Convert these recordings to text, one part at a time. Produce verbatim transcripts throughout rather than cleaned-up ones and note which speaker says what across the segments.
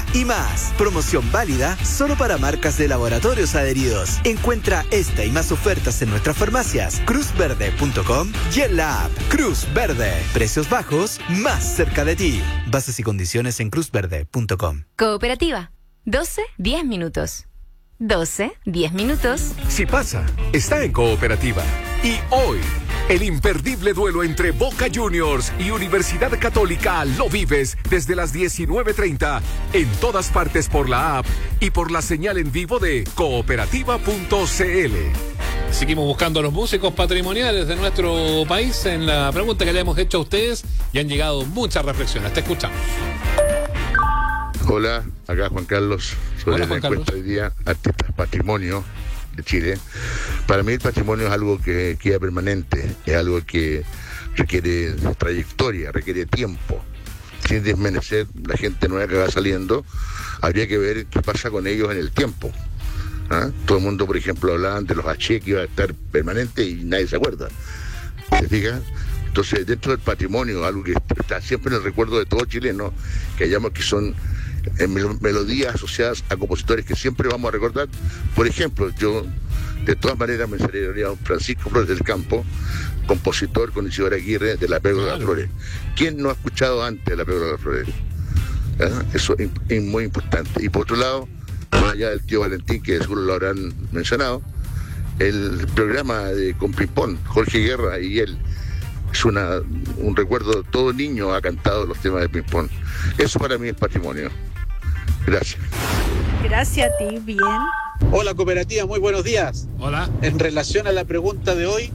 Speaker 1: y más. Promoción válida solo para marcas de laboratorios adheridos. Encuentra esta y más ofertas en nuestras farmacias cruz verde punto com y en la app Cruz Verde. Precios bajos más cerca de ti. Bases y condiciones en cruz verde punto com.
Speaker 2: Cooperativa. doce, diez minutos. doce, diez minutos.
Speaker 3: Si pasa, está en Cooperativa. Y hoy, el imperdible duelo entre Boca Juniors y Universidad Católica lo vives desde las diecinueve treinta en todas partes por la app y por la señal en vivo de cooperativa punto c l.
Speaker 4: Seguimos buscando a los músicos patrimoniales de nuestro país en la pregunta que le hemos hecho a ustedes y han llegado muchas reflexiones. Te escuchamos.
Speaker 5: Hola, acá Juan Carlos, sobre
Speaker 4: Hola,
Speaker 5: la
Speaker 4: Juan
Speaker 5: encuesta
Speaker 4: Carlos.
Speaker 5: hoy día, Artistas Patrimonio de Chile. Para mí el patrimonio es algo que queda permanente, es algo que requiere trayectoria, requiere tiempo. Sin desmerecer la gente nueva que va saliendo, habría que ver qué pasa con ellos en el tiempo. ¿Ah? Todo el mundo, por ejemplo, hablaban de los H que iba a estar permanente y nadie se acuerda. ¿Se fijan? Entonces, dentro del patrimonio, algo que está siempre en el recuerdo de todo chileno, que hayamos que son eh, mel- melodías asociadas a compositores que siempre vamos a recordar. Por ejemplo, yo de todas maneras mencionaría a Francisco Flores del Campo, compositor con Isidora Aguirre de La Pego de las Flores. ¿Quién no ha escuchado antes de La Pego de las Flores? ¿Ah? Eso es, es muy importante. Y por otro lado, más allá del tío Valentín, que seguro lo habrán mencionado, el programa de con Ping-Pong, Jorge Guerra y él, es una, un recuerdo, todo niño ha cantado los temas de Ping-Pong. Eso para mí es patrimonio. Gracias.
Speaker 6: Gracias a ti, bien.
Speaker 7: Hola cooperativa, muy buenos días.
Speaker 4: Hola.
Speaker 7: En relación a la pregunta de hoy,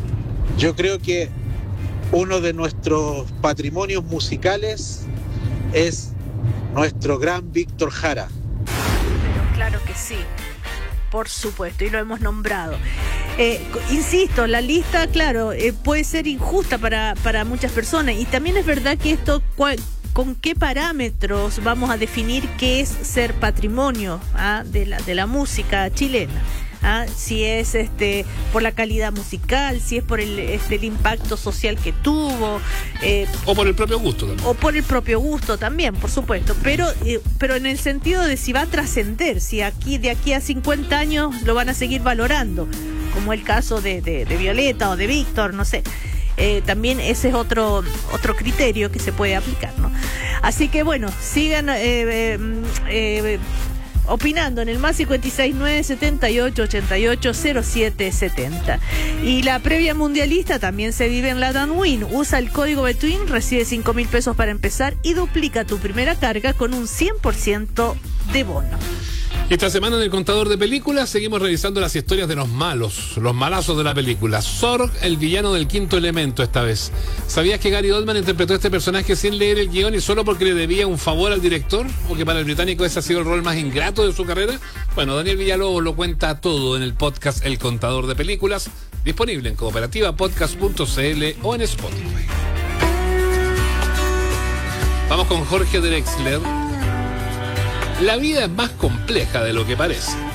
Speaker 7: yo creo que uno de nuestros patrimonios musicales es nuestro gran Víctor Jara.
Speaker 6: Pero claro que sí, por supuesto, y lo hemos nombrado. Eh, insisto, la lista, claro, eh, puede ser injusta para, para muchas personas, y también es verdad que esto, cual, con qué parámetros vamos a definir qué es ser patrimonio ¿ah? de, la, de la música chilena. ¿Ah? Si es este por la calidad musical, si es por el, este, el impacto social que tuvo, eh,
Speaker 4: O por el propio gusto también.
Speaker 6: o por el propio gusto también, por supuesto, pero eh, pero en el sentido de si va a trascender, si aquí de aquí a cincuenta años lo van a seguir valorando, como el caso de, de, de Violeta o de Víctor, no sé. Eh, también ese es otro otro criterio que se puede aplicar, ¿no? Así que bueno, sigan eh, eh, eh, opinando en el más cincuenta y seis nueve setenta y ocho ochenta y ocho cero siete setenta. Y la previa mundialista también se vive en la Danwin. Usa el código Between, recibe cinco mil pesos para empezar y duplica tu primera carga con un cien por ciento de bono.
Speaker 4: Esta semana en el Contador de Películas seguimos revisando las historias de los malos, los malazos de la película. Zorg, el villano del Quinto Elemento esta vez. ¿Sabías que Gary Oldman interpretó a este personaje sin leer el guión y solo porque le debía un favor al director? ¿O que para el británico ese ha sido el rol más ingrato de su carrera? Bueno, Daniel Villalobos lo cuenta todo en el podcast El Contador de Películas, disponible en cooperativa podcast punto c l o en Spotify. Vamos con Jorge Drexler. La vida es más compleja de lo que parece.